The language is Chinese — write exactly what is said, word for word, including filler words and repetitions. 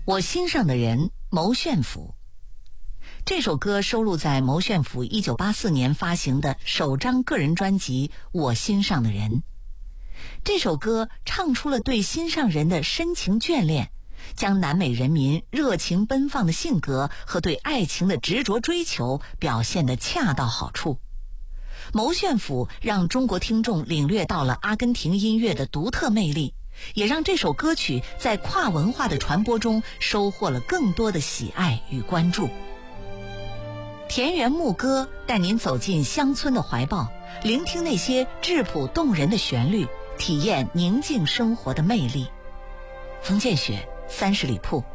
我心上的人，牟炫甫。这首歌收录在牟炫甫一九八四年发行的首张个人专辑《我心上的人》。这首歌唱出了对心上人的深情眷恋，将南美人民热情奔放的性格和对爱情的执着追求表现得恰到好处。牟炫甫让中国听众领略到了阿根廷音乐的独特魅力，也让这首歌曲在跨文化的传播中收获了更多的喜爱与关注。田园牧歌带您走进乡村的怀抱，聆听那些质朴动人的旋律，体验宁静生活的魅力。冯建雪，三十里铺。